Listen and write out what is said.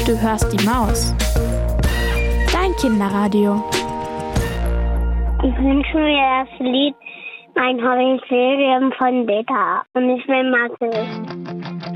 Du hörst die Maus. Dein Kinderradio. Ich wünsche mir das Lied Mein Horritorium von Beta. Und ich will Mathe.